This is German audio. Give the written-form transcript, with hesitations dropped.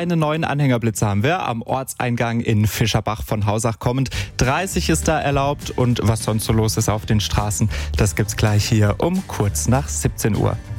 keine neuen Anhängerblitze haben wir am Ortseingang in Fischerbach von Hausach kommend. 30 ist da erlaubt und was sonst so los ist auf den Straßen, das gibt's gleich hier um kurz nach 17 Uhr.